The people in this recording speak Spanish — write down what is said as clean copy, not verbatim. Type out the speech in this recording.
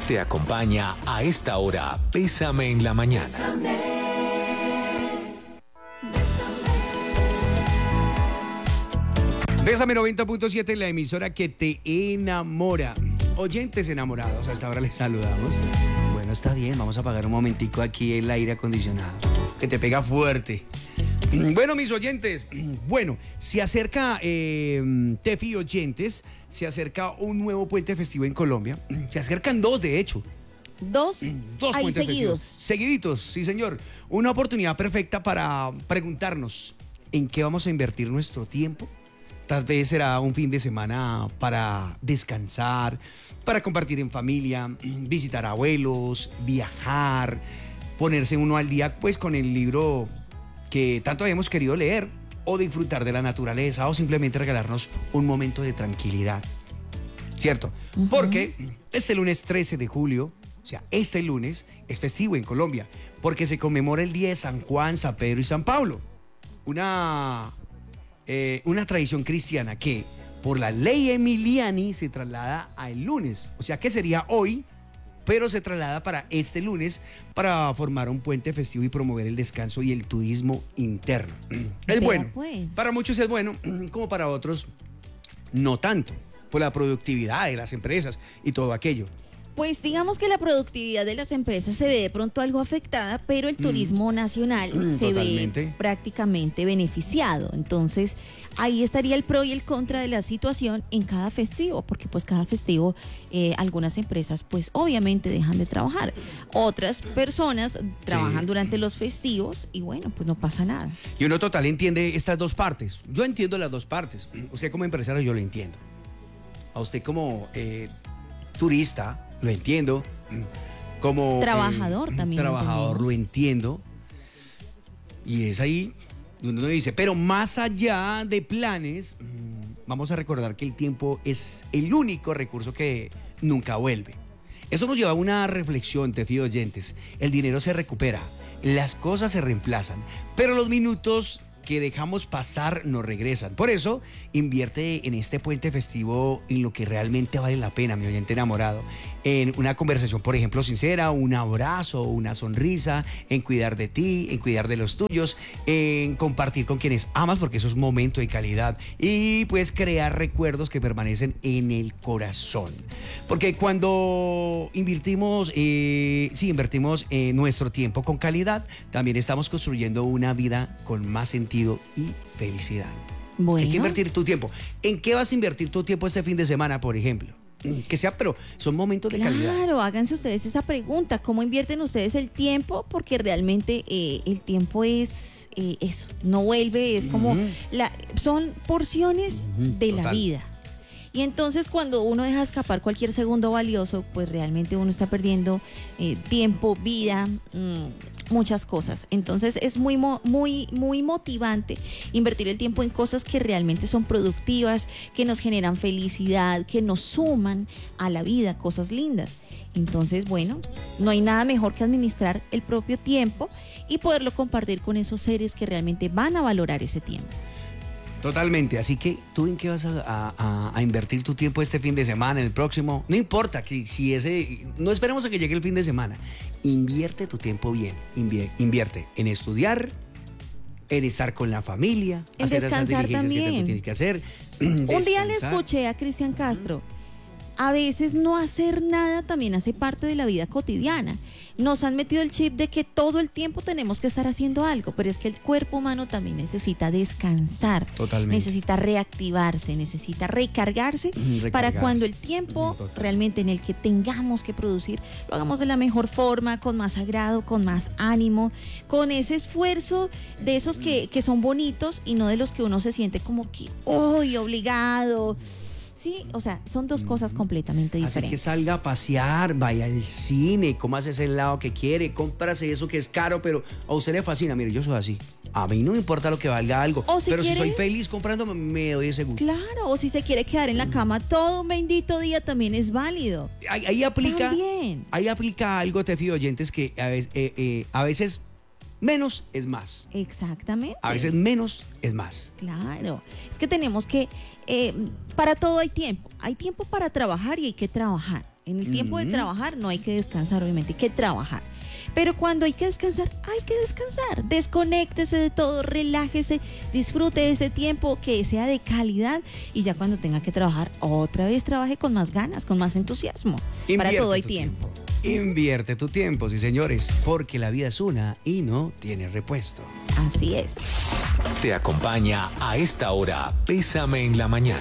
Te acompaña a esta hora Pésame en la Mañana. Pésame 90.7, la emisora que te enamora. Oyentes enamorados, hasta ahora les saludamos. Bueno, está bien, vamos a apagar un momentico aquí el aire acondicionado, que te pega fuerte. Bueno, mis oyentes, bueno, se acerca, Tefi oyentes, se acerca un nuevo puente festivo en Colombia. Se acercan dos, de hecho. Dos ahí puentes seguidos. festivos. Seguiditos, sí señor. Una oportunidad perfecta para preguntarnos en qué vamos a invertir nuestro tiempo. Tal vez será un fin de semana para descansar, para compartir en familia, visitar abuelos, viajar, ponerse uno al día pues con el libro que tanto habíamos querido leer, o disfrutar de la naturaleza, o simplemente regalarnos un momento de tranquilidad. ¿Cierto? Porque este lunes 13 de julio, o sea, este lunes es festivo en Colombia, porque se conmemora el día de San Juan, San Pedro y San Pablo. Una tradición cristiana que por la ley Emiliani se traslada al lunes, o sea que sería hoy, pero se traslada para este lunes para formar un puente festivo y promover el descanso y el turismo interno. Es bueno, pues. para muchos es bueno, como para otros no tanto, por la productividad de las empresas y todo aquello. Pues digamos que la productividad de las empresas se ve de pronto algo afectada, pero el turismo nacional se totalmente ve prácticamente beneficiado. Entonces, ahí estaría el pro y el contra de la situación en cada festivo, porque pues cada festivo algunas empresas pues obviamente dejan de trabajar. Otras personas trabajan durante los festivos y bueno, pues no pasa nada. Y uno total entiende estas dos partes. Yo entiendo las dos partes. Usted como empresario yo lo entiendo. A usted como turista lo entiendo, como trabajador también. Trabajador lo entiendo. Y es ahí donde uno dice, pero más allá de planes, vamos a recordar que el tiempo es el único recurso que nunca vuelve. Eso nos lleva a una reflexión, te fío oyentes. El dinero se recupera, las cosas se reemplazan, pero los minutos que dejamos pasar no regresan. Por eso, invierte en este puente festivo en lo que realmente vale la pena, mi oyente enamorado. En una conversación, por ejemplo, sincera, un abrazo, una sonrisa, en cuidar de ti, en cuidar de los tuyos, en compartir con quienes amas, porque eso es un momento de calidad. Y pues crear recuerdos que permanecen en el corazón. Porque cuando invertimos nuestro tiempo con calidad, también estamos construyendo una vida con más sentido y felicidad. Bueno. Hay que invertir tu tiempo. ¿En qué vas a invertir tu tiempo este fin de semana, por ejemplo? Que sea, pero son momentos de calidad. Claro, háganse ustedes esa pregunta. ¿Cómo invierten ustedes el tiempo? Porque realmente el tiempo es eso, no vuelve, es como son porciones de la vida. Y entonces cuando uno deja escapar cualquier segundo valioso, pues realmente uno está perdiendo tiempo, vida, muchas cosas. Entonces es muy motivante invertir el tiempo en cosas que realmente son productivas, que nos generan felicidad, que nos suman a la vida, cosas lindas. Entonces, bueno, no hay nada mejor que administrar el propio tiempo y poderlo compartir con esos seres que realmente van a valorar ese tiempo. Totalmente, así que tú en qué vas a invertir tu tiempo este fin de semana, el próximo, no importa que si no esperemos a que llegue el fin de semana, invierte tu tiempo bien, invierte en estudiar, en estar con la familia, en hacer descansar esas diligencias también. que tienes que hacer. Un día le escuché a Cristian Castro, a veces no hacer nada también hace parte de la vida cotidiana. Nos han metido el chip de que todo el tiempo tenemos que estar haciendo algo, pero es que el cuerpo humano también necesita descansar. Totalmente. Necesita reactivarse, necesita recargarse para cuando el tiempo realmente en el que tengamos que producir, lo hagamos de la mejor forma, con más agrado, con más ánimo, con ese esfuerzo de esos que son bonitos y no de los que uno se siente como que hoy obligado. Sí, o sea, son dos cosas completamente diferentes. Así que salga a pasear, vaya al cine, cómase ese helado que quiere, cómprase eso que es caro, pero a usted le fascina. Mire, yo soy así. A mí no me importa lo que valga algo, pero si soy feliz comprándome, me doy ese gusto. Claro, o si se quiere quedar en la cama todo un bendito día, también es válido. Ahí aplica algo, te fío, oyentes, que a veces menos es más. Exactamente. A veces menos es más. Claro, es que tenemos que, para todo hay tiempo para trabajar y hay que trabajar. En el tiempo de trabajar no hay que descansar, obviamente, hay que trabajar. Pero cuando hay que descansar, hay que descansar. Desconéctese de todo, relájese, disfrute de ese tiempo que sea de calidad y ya cuando tenga que trabajar, otra vez trabaje con más ganas, con más entusiasmo. Para todo hay tiempo. Invierte tu tiempo, sí señores, porque la vida es una y no tiene repuesto. Así es. Te acompaña a esta hora Pésame en la Mañana.